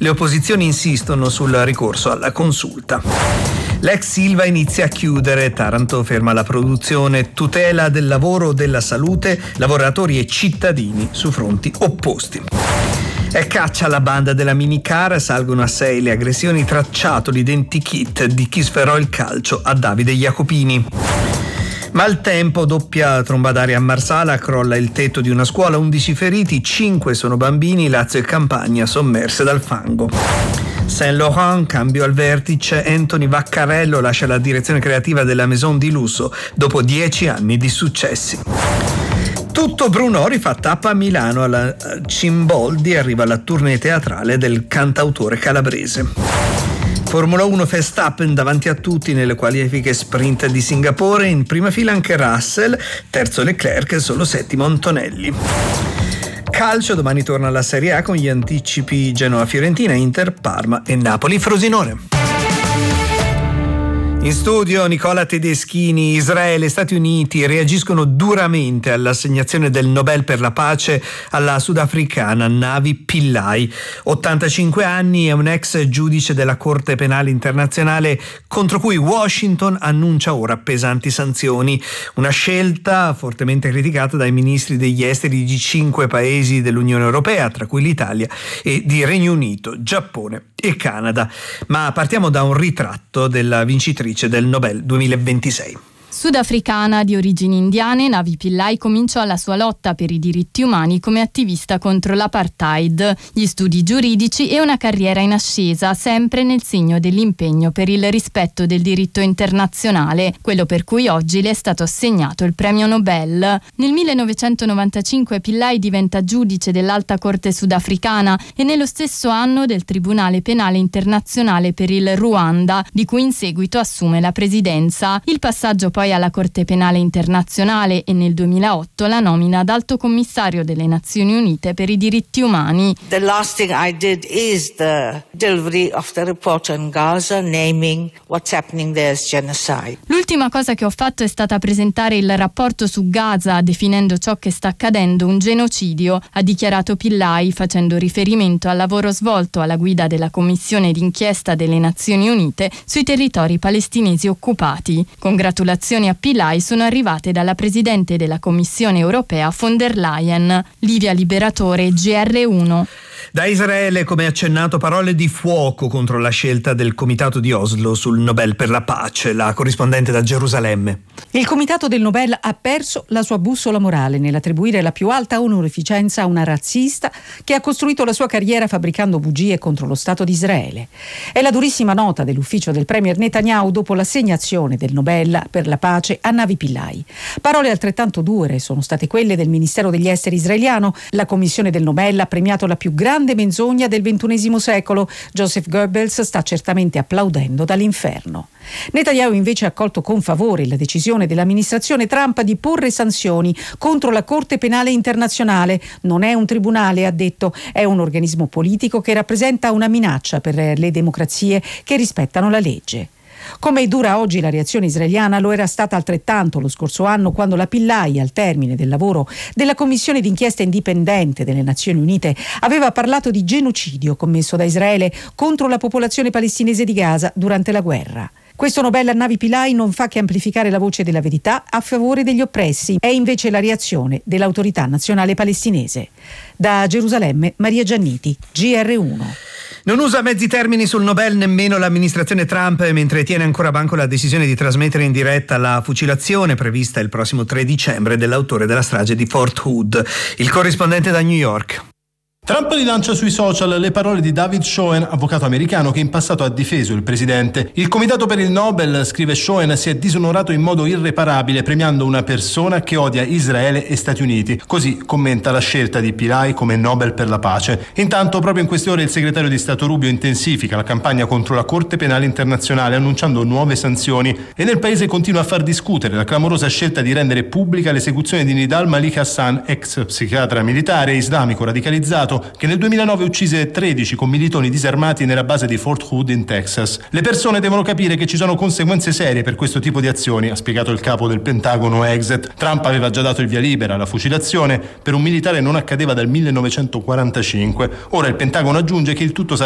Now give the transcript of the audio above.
Le opposizioni insistono sul ricorso alla consulta. L'ex Ilva inizia a chiudere, Taranto ferma la produzione, tutela del lavoro, della salute, lavoratori e cittadini su fronti opposti. E caccia alla banda della minicar, salgono a 6 le aggressioni, tracciato l'identikit di chi sferrò il calcio a Davide Jacopini. Maltempo, doppia tromba d'aria a Marsala, crolla il tetto di una scuola, 11 feriti, 5 sono bambini, Lazio e Campania sommerse dal fango. Saint Laurent, cambio al vertice, Anthony Vaccarello lascia la direzione creativa della Maison di lusso dopo 10 anni di successi. Tutto Brunori fa tappa a Milano, alla Cimboldi arriva la tournée teatrale del cantautore calabrese. Formula 1, Verstappen davanti a tutti nelle qualifiche sprint di Singapore, in prima fila anche Russell, terzo Leclerc, solo settimo Antonelli. Calcio, domani torna alla Serie A con gli anticipi Genoa-Fiorentina, Inter, Parma e Napoli-Frosinone. In studio Nicola Tedeschini. Israele e Stati Uniti reagiscono duramente all'assegnazione del Nobel per la pace alla sudafricana Navi Pillay. 85 anni, è un ex giudice della Corte Penale Internazionale contro cui Washington annuncia ora pesanti sanzioni. Una scelta fortemente criticata dai ministri degli esteri di 5 paesi dell'Unione Europea, tra cui l'Italia, e di Regno Unito, Giappone e Canada. Ma partiamo da un ritratto della vincitrice del Nobel 2026. Sudafricana di origini indiane, Navi Pillay cominciò la sua lotta per i diritti umani come attivista contro l'apartheid, gli studi giuridici e una carriera in ascesa, sempre nel segno dell'impegno per il rispetto del diritto internazionale, quello per cui oggi le è stato assegnato il premio Nobel. Nel 1995 Pillay diventa giudice dell'Alta Corte sudafricana e nello stesso anno del Tribunale Penale Internazionale per il Ruanda, di cui in seguito assume la presidenza. Il passaggio poi alla Corte Penale Internazionale e nel 2008 la nomina ad Alto Commissario delle Nazioni Unite per i diritti umani. The last thing I did is the delivery of the report on Gaza, naming what's happening there as genocide. L'ultima cosa che ho fatto è stata presentare il rapporto su Gaza, definendo ciò che sta accadendo un genocidio, ha dichiarato Pillay, facendo riferimento al lavoro svolto alla guida della Commissione d'inchiesta delle Nazioni Unite sui territori palestinesi occupati. Congratulazioni a Pillay sono arrivate dalla Presidente della Commissione Europea von der Leyen. Livia Liberatore, GR1. Da Israele, come accennato, parole di fuoco contro la scelta del Comitato di Oslo sul Nobel per la pace. La corrispondente da Gerusalemme. Il Comitato del Nobel ha perso la sua bussola morale nell'attribuire la più alta onorificenza a una razzista che ha costruito la sua carriera fabbricando bugie contro lo Stato di Israele. È la durissima nota dell'ufficio del premier Netanyahu dopo l'assegnazione del Nobel per la pace a Navi Pillay. Parole altrettanto dure sono state quelle del Ministero degli Esteri israeliano. La Commissione del Nobel ha premiato la più grande menzogna del XXI secolo. Joseph Goebbels sta certamente applaudendo dall'inferno. Netanyahu invece ha accolto con favore la decisione dell'amministrazione Trump di porre sanzioni contro la Corte Penale Internazionale. Non è un tribunale, ha detto, è un organismo politico che rappresenta una minaccia per le democrazie che rispettano la legge. Come è dura oggi la reazione israeliana, lo era stata altrettanto lo scorso anno quando la Pillay, al termine del lavoro della Commissione d'inchiesta indipendente delle Nazioni Unite, aveva parlato di genocidio commesso da Israele contro la popolazione palestinese di Gaza durante la guerra. Questo Nobel a Navi Pillay non fa che amplificare la voce della verità a favore degli oppressi. È invece la reazione dell'Autorità Nazionale Palestinese. Da Gerusalemme, Maria Gianniti, GR1. Non usa mezzi termini sul Nobel nemmeno l'amministrazione Trump, mentre tiene ancora banco la decisione di trasmettere in diretta la fucilazione prevista il prossimo 3 dicembre dell'autore della strage di Fort Hood. Il corrispondente da New York. Trump rilancia sui social le parole di David Schoen, avvocato americano che in passato ha difeso il presidente. Il Comitato per il Nobel, scrive Schoen, si è disonorato in modo irreparabile premiando una persona che odia Israele e Stati Uniti. Così commenta la scelta di Pillay come Nobel per la pace. Intanto, proprio in queste ore il segretario di Stato Rubio intensifica la campagna contro la Corte Penale Internazionale annunciando nuove sanzioni e nel paese continua a far discutere la clamorosa scelta di rendere pubblica l'esecuzione di Nidal Malik Hassan, ex psichiatra militare islamico radicalizzato, che nel 2009 uccise 13 commilitoni disarmati nella base di Fort Hood in Texas. Le persone devono capire che ci sono conseguenze serie per questo tipo di azioni, ha spiegato il capo del Pentagono Exet. Trump aveva già dato il via libera alla fucilazione, per un militare non accadeva dal 1945. Ora il Pentagono aggiunge che il tutto sarà